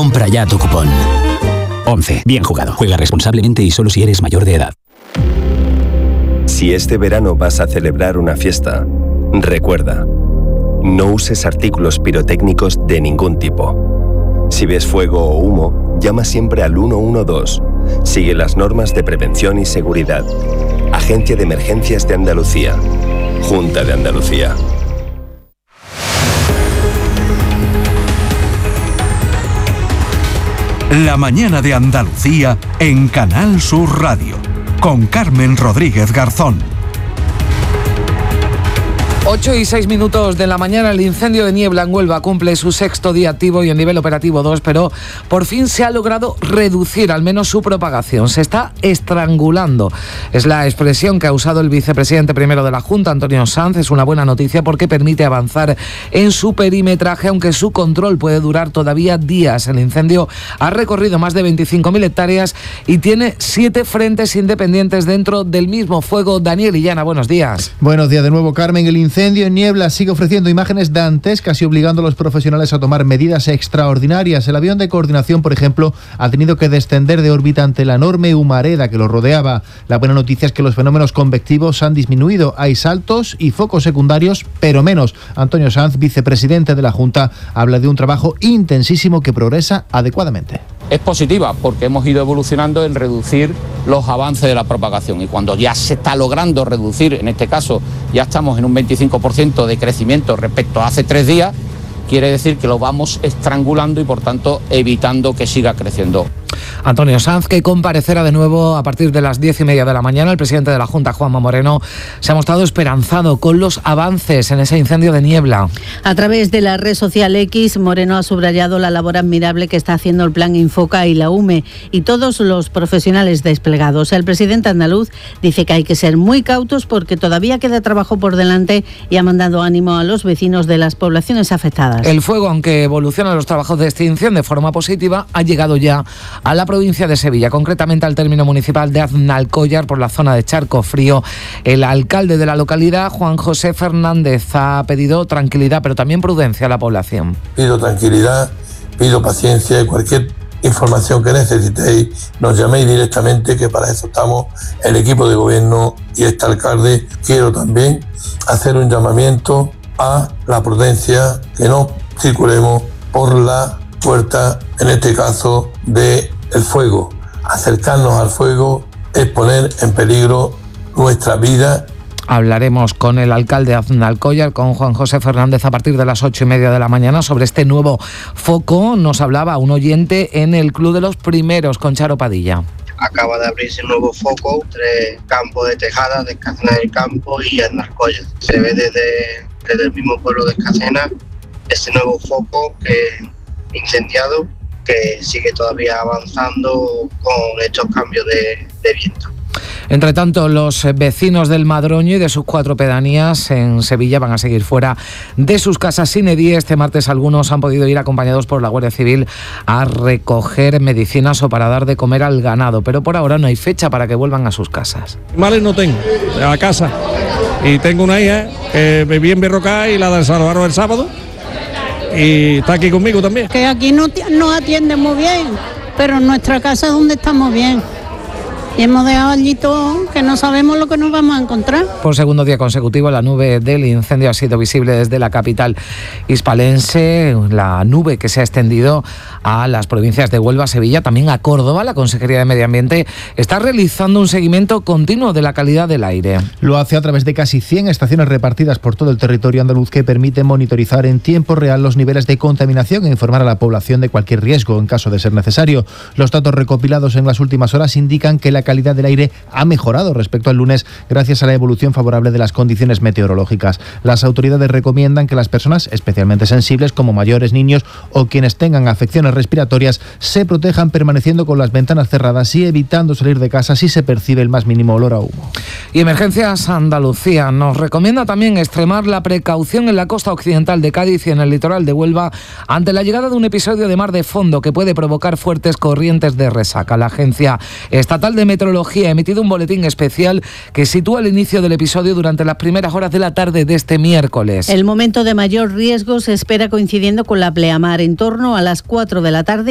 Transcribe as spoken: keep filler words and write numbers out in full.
Compra ya tu cupón. once. Bien jugado. Juega responsablemente y solo si eres mayor de edad. Si este verano vas a celebrar una fiesta, recuerda, no uses artículos pirotécnicos de ningún tipo. Si ves fuego o humo, llama siempre al uno uno dos. Sigue las normas de prevención y seguridad. Agencia de Emergencias de Andalucía. Junta de Andalucía. La mañana de Andalucía en Canal Sur Radio, con Carmen Rodríguez Garzón. ocho y seis minutos de la mañana, el incendio de Niebla en Huelva cumple su sexto día activo y en nivel operativo dos, pero por fin se ha logrado reducir al menos su propagación. Se está estrangulando. Es la expresión que ha usado el vicepresidente primero de la Junta, Antonio Sanz. Es una buena noticia porque permite avanzar en su perimetraje, aunque su control puede durar todavía días. El incendio ha recorrido más de veinticinco mil hectáreas y tiene siete frentes independientes dentro del mismo fuego. Daniel Illana, buenos días. Buenos días de nuevo, Carmen. El incendio en Niebla sigue ofreciendo imágenes dantescas y obligando a los profesionales a tomar medidas extraordinarias. El avión de coordinación, por ejemplo, ha tenido que descender de órbita ante la enorme humareda que lo rodeaba. La buena noticia es que los fenómenos convectivos han disminuido. Hay saltos y focos secundarios, pero menos. Antonio Sanz, vicepresidente de la Junta, habla de un trabajo intensísimo que progresa adecuadamente. Es positiva porque hemos ido evolucionando en reducir los avances de la propagación y cuando ya se está logrando reducir, en este caso ya estamos en un veinticinco por ciento de crecimiento respecto a hace tres días, quiere decir que lo vamos estrangulando y por tanto evitando que siga creciendo. Antonio Sanz, que comparecerá de nuevo a partir de las diez y media de la mañana. El presidente de la Junta, Juanma Moreno, se ha mostrado esperanzado con los avances en ese incendio de Niebla. A través de la red social X, Moreno ha subrayado la labor admirable que está haciendo el Plan Infoca y la U M E y todos los profesionales desplegados. El presidente andaluz dice que hay que ser muy cautos porque todavía queda trabajo por delante y ha mandado ánimo a los vecinos de las poblaciones afectadas. El fuego, aunque evoluciona los trabajos de extinción de forma positiva, ha llegado ya a la provincia de Sevilla, concretamente al término municipal de Aznalcóllar, por la zona de Charco Frío. El alcalde de la localidad, Juan José Fernández, ha pedido tranquilidad, pero también prudencia a la población. Pido tranquilidad, pido paciencia y cualquier información que necesitéis, nos llaméis directamente, que para eso estamos el equipo de gobierno y este alcalde. Quiero también hacer un llamamiento a la prudencia, que no circulemos por la puerta, en este caso, del fuego. Acercarnos al fuego es poner en peligro nuestra vida. Hablaremos con el alcalde de Aznalcóllar, con Juan José Fernández, a partir de las ocho y media de la mañana sobre este nuevo foco. Nos hablaba un oyente en el Club de los Primeros, con Charo Padilla. Acaba de abrirse un nuevo foco entre Campo de Tejada, de Escacena del Campo y Aznalcóllar. Se ve desde, desde el mismo pueblo de Escacena ese nuevo foco que incendiado, que sigue todavía avanzando con estos cambios de, de viento. Entre tanto, los vecinos del Madroño y de sus cuatro pedanías en Sevilla van a seguir fuera de sus casas sin edie. Este martes algunos han podido ir acompañados por la Guardia Civil a recoger medicinas o para dar de comer al ganado, pero por ahora no hay fecha para que vuelvan a sus casas. Males no tengo, a la casa, y tengo una hija que me vi en Berrocá y la salvaron el sábado y está aquí conmigo también. Que aquí no nos atienden muy bien, pero en nuestra casa es donde estamos bien. Y hemos dejado allí todo, que no sabemos lo que nos vamos a encontrar. Por segundo día consecutivo, la nube del incendio ha sido visible desde la capital hispalense. La nube que se ha extendido a las provincias de Huelva, Sevilla, también a Córdoba. La Consejería de Medio Ambiente está realizando un seguimiento continuo de la calidad del aire. Lo hace a través de casi cien estaciones repartidas por todo el territorio andaluz que permiten monitorizar en tiempo real los niveles de contaminación e informar a la población de cualquier riesgo en caso de ser necesario. Los datos recopilados en las últimas horas indican que la calidad del aire ha mejorado respecto al lunes gracias a la evolución favorable de las condiciones meteorológicas. Las autoridades recomiendan que las personas especialmente sensibles, como mayores, niños o quienes tengan afecciones respiratorias, se protejan permaneciendo con las ventanas cerradas y evitando salir de casa si se percibe el más mínimo olor a humo. Y Emergencias Andalucía nos recomienda también extremar la precaución en la costa occidental de Cádiz y en el litoral de Huelva ante la llegada de un episodio de mar de fondo que puede provocar fuertes corrientes de resaca. La Agencia Estatal de Meteorología ha emitido un boletín especial que sitúa el inicio del episodio durante las primeras horas de la tarde de este miércoles. El momento de mayor riesgo se espera coincidiendo con la pleamar en torno a las cuatro de la tarde